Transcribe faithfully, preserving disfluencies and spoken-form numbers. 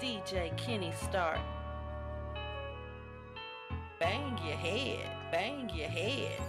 D J Kenny Stark. Bang your head, bang your head.